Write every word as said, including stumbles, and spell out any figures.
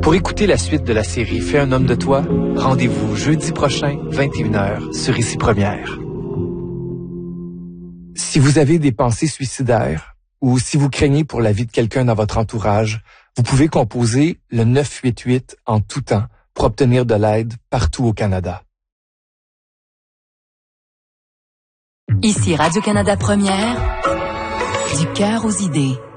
Pour écouter la suite de la série Fais un homme de toi, rendez-vous jeudi prochain, vingt et une heures, sur Ici Première. Si vous avez des pensées suicidaires ou si vous craignez pour la vie de quelqu'un dans votre entourage, vous pouvez composer le neuf cent quatre-vingt-huit en tout temps pour obtenir de l'aide partout au Canada. Ici Radio-Canada Première, du cœur aux idées.